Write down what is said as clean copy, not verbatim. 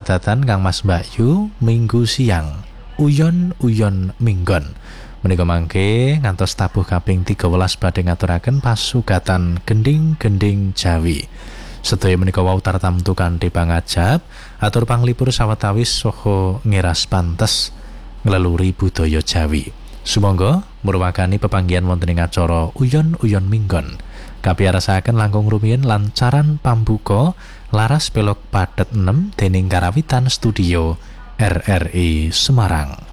kadatan Kang Mas Mbakyu minggu siang uyon-uyon minggon. Menika mangke ngantos tabuh kaping 13 badhe ngaturaken pasugatan gending-gending Jawi. Sedaya menika wau tartamtu kanthi pangajab atur panglipur sawetawis saha ngeras pantes ngleluri budaya Jawi. Sumangga muruwakani pepanggihan wonten ing acara uyon-uyon minggon. Kapiarsaken langkung rumiyin lancaran pambuka laras belok padet 6 dening Karawitan Studio RRI Semarang.